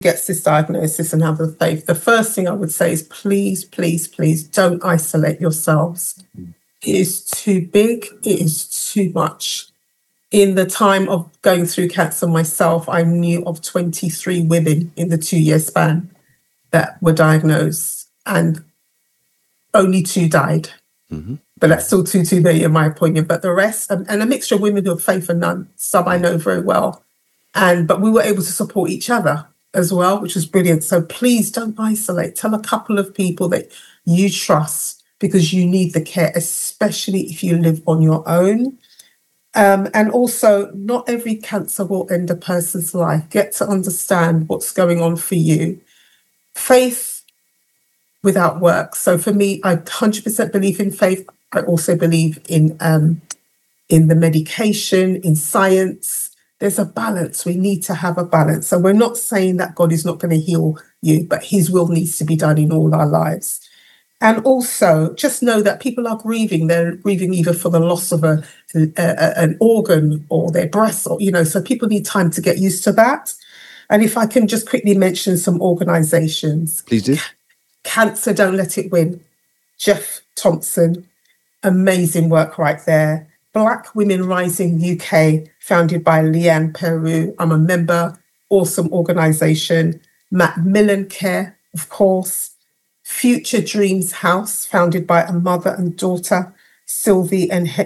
gets this diagnosis and have the faith, the first thing I would say is please, please, please don't isolate yourselves. It is too big. It is too much. In the time of going through cancer myself, I knew of 23 women in the 2-year span that were diagnosed, and only 2 died. Mm-hmm. But that's still too many in my opinion. But the rest, and a mixture of women who have faith and none, some I know very well. But we were able to support each other as well, which was brilliant. So please don't isolate. Tell a couple of people that you trust, because you need the care, especially if you live on your own. And also, not every cancer will end a person's life. Get to understand what's going on for you. Faith without work. So for me, I 100% believe in faith. I also believe in the medication, in science. There's a balance. We need to have a balance. So we're not saying that God is not going to heal you, but his will needs to be done in all our lives. And also, just know that people are grieving. They're grieving either for the loss of an organ or their breast, or, so people need time to get used to that. And if I can just quickly mention some organisations. Please do. Cancer Don't Let It Win. Jeff Thompson, amazing work right there. Black Women Rising UK, founded by Leanne Peru. I'm a member, awesome organisation. Macmillan Care, of course. Future Dreams House, founded by a mother and daughter, Sylvie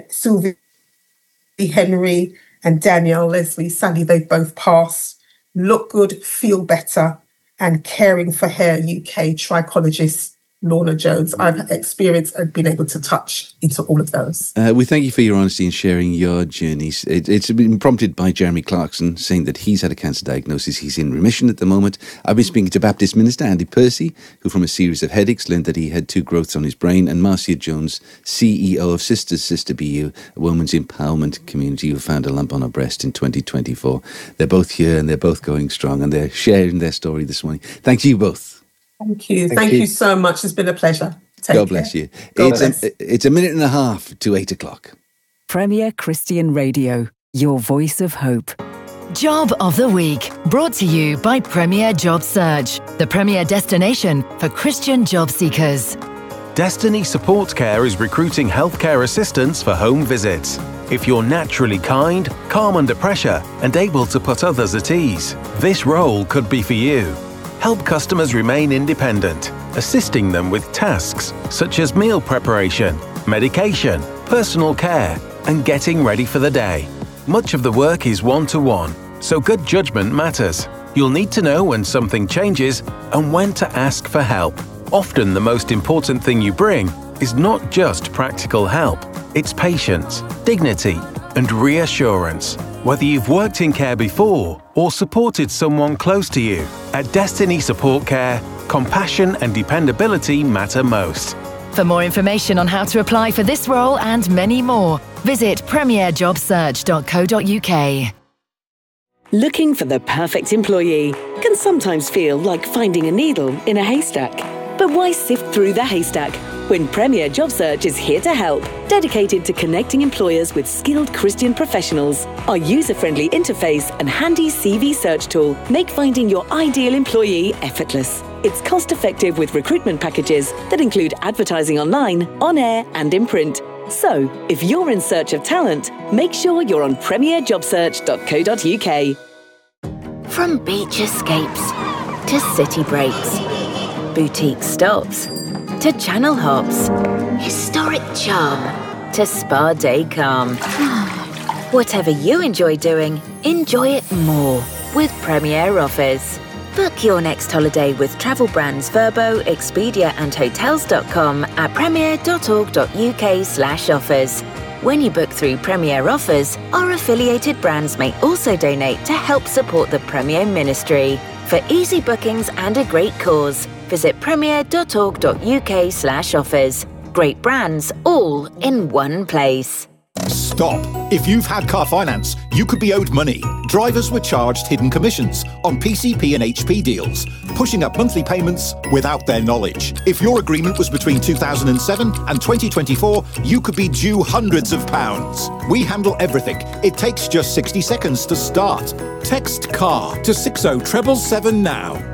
Henry and Danielle Leslie. Sadly, they've both passed. Look Good, Feel Better, and Caring for Hair UK, trichologist Lorna Jones. I've experienced and been able to touch into all of those. We thank you for your honesty and sharing your journeys. It's been prompted by Jeremy Clarkson saying that he's had a cancer diagnosis. He's in remission at the moment. I've been speaking to Baptist minister Andy Percy, who from a series of headaches learned that he had 2 growths on his brain, and Marcia Jones, CEO of Sisters Sister BU, a women's empowerment community who found a lump on her breast in 2024. They're both here and they're both going strong, and they're sharing their story this morning. Thank you both. Thank you. Thank you so much. It's been a pleasure. God bless you. It's a minute and a half to 8 o'clock. Premier Christian Radio, your voice of hope. Job of the Week, brought to you by Premier Job Search, the premier destination for Christian job seekers. Destiny Support Care is recruiting healthcare assistants for home visits. If you're naturally kind, calm under pressure, and able to put others at ease, this role could be for you. Help customers remain independent, assisting them with tasks such as meal preparation, medication, personal care, and getting ready for the day. Much of the work is one-to-one, so good judgment matters. You'll need to know when something changes and when to ask for help. Often the most important thing you bring is not just practical help, it's patience, dignity, and reassurance. Whether you've worked in care before or supported someone close to you, at Destiny Support Care, compassion and dependability matter most. For more information on how to apply for this role and many more, visit premierjobsearch.co.uk. Looking for the perfect employee can sometimes feel like finding a needle in a haystack. But why sift through the haystack when Premier Job Search is here to help, dedicated to connecting employers with skilled Christian professionals? Our user-friendly interface and handy CV search tool make finding your ideal employee effortless. It's cost-effective with recruitment packages that include advertising online, on air, and in print. So, if you're in search of talent, make sure you're on premierjobsearch.co.uk. From beach escapes to city breaks, boutique stops to channel hops, historic charm to spa day calm. Whatever you enjoy doing, enjoy it more with Premier Offers. Book your next holiday with travel brands Vrbo, Expedia and Hotels.com at premier.org.uk/offers. When you book through Premier Offers, our affiliated brands may also donate to help support the Premier Ministry. For easy bookings and a great cause, visit premier.org.uk/offers. Great brands all in one place. Stop. If you've had car finance, you could be owed money. Drivers were charged hidden commissions on PCP and HP deals, pushing up monthly payments without their knowledge. If your agreement was between 2007 and 2024, you could be due hundreds of pounds. We handle everything. It takes just 60 seconds to start. Text CAR to 60777 now.